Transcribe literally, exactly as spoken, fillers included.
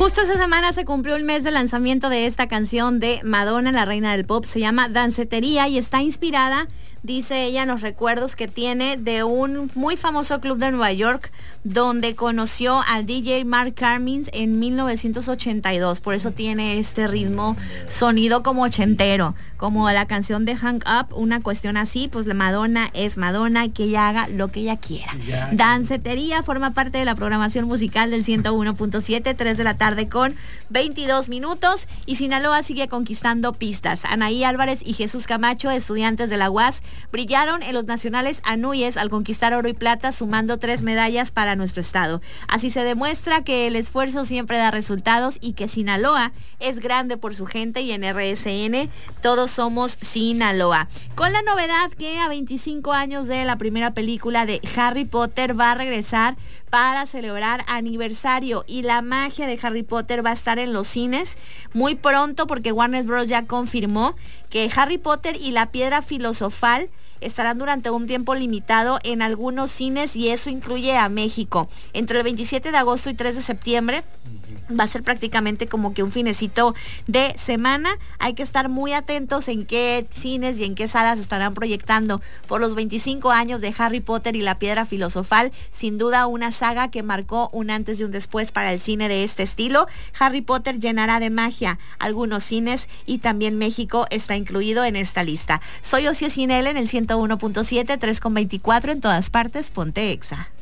Justo esta semana se cumplió el mes de lanzamiento de esta canción de Madonna, la reina del pop. Se llama Dancetería y está inspirada, dice ella, en los recuerdos que tiene de un muy famoso club de Nueva York donde conoció al D J Mark Carmins en mil novecientos ochenta y dos. Por eso tiene este ritmo, sonido como ochentero, como la canción de Hang Up, una cuestión así. Pues la Madonna es Madonna y que ella haga lo que ella quiera. Ya, Dancetería forma parte de la programación musical del ciento uno punto siete, tres de la tarde con veintidós minutos, y Sinaloa sigue conquistando pistas. Anaí Álvarez y Jesús Camacho, estudiantes de la U A S, brillaron en los nacionales Anuyes al conquistar oro y plata, sumando tres medallas para nuestro estado. Así se demuestra que el esfuerzo siempre da resultados y que Sinaloa es grande por su gente, y en R S N todos somos Sinaloa. Con la novedad que a veinticinco años de la primera película de Harry Potter va a regresar para celebrar aniversario, y la magia de Harry Potter va a estar en los cines muy pronto, porque Warner Bros. Ya confirmó que Harry Potter y la Piedra Filosofal estarán durante un tiempo limitado en algunos cines, y eso incluye a México. Entre el veintisiete de agosto y tres de septiembre va a ser prácticamente como que un finecito de semana. Hay que estar muy atentos en qué cines y en qué salas estarán proyectando por los veinticinco años de Harry Potter y la Piedra Filosofal. Sin duda una saga que marcó un antes y un después para el cine de este estilo. Harry Potter llenará de magia algunos cines, y también México está incluido en esta lista. Soy Ocio Cinel en el ciento uno punto siete, tres con veinticuatro en todas partes, ponte Exa.